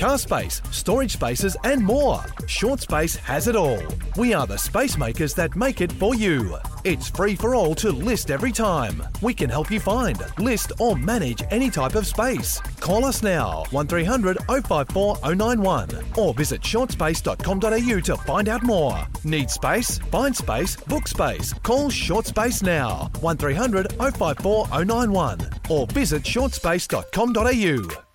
car space, storage spaces and more. Short Space has it all. We are the space makers that make it for you. It's free for all to list every time. We can help you find, list or manage any type of space. Call us now, 1300 054 091 or visit shortspace.com.au to find out more. Need space? Find space, book space. Call Short Space now, 1300 054 091 or visit shortspace.com.au.